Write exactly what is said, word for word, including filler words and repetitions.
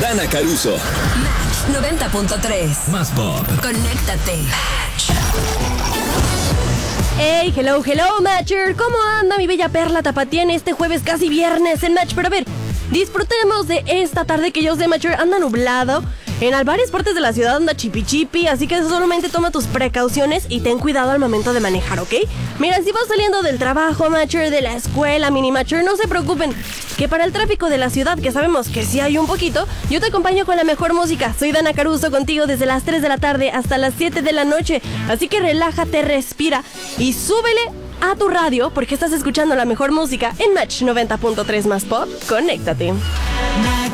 Dana Caruso. Match noventa punto tres. Más pop. Conéctate. Hey, hello, hello, Matcher. ¿Cómo anda mi bella perla tapatía en este jueves casi viernes en Match? Pero a ver, disfrutemos de esta tarde que yo sé, Matcher, anda nublado. En varias partes de la ciudad anda chipi chipi, así que solamente toma tus precauciones y ten cuidado al momento de manejar, ¿ok? Mira, si vas saliendo del trabajo, Matcher, de la escuela, mini Matcher, no se preocupen, que para el tráfico de la ciudad, que sabemos que sí hay un poquito, yo te acompaño con la mejor música. Soy Dana Caruso contigo desde las tres de la tarde hasta las siete de la noche, así que relájate, respira y súbele a tu radio porque estás escuchando la mejor música en Match noventa punto tres más pop. Conéctate.